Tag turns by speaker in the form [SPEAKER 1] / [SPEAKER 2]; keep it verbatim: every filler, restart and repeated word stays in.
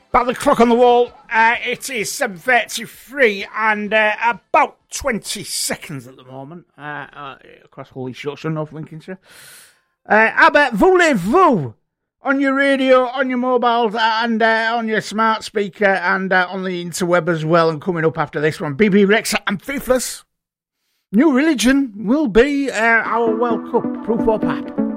[SPEAKER 1] By the clock on the wall, uh, it is seven thirty-three and uh, about twenty seconds at the moment uh, uh, across Holy Shropshire, North Lincolnshire. Uh, how about voulez-vous on your radio, on your mobiles, and uh, on your smart speaker, and uh, on the interweb as well. And coming up after this one, B B Rexa and Faithless. New Religion will be uh, our World Cup proof or pap.